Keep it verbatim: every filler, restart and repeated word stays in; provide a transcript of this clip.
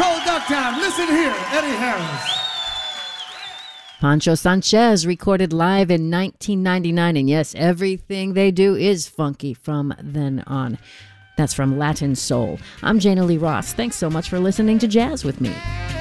Cold Duck Time. Listen here, Eddie Harris. Pancho Sanchez recorded live in nineteen ninety-nine, and yes, everything they do is funky from then on. That's from Latin Soul. I'm Jana Lee Ross. Thanks so much for listening to Jazz with me.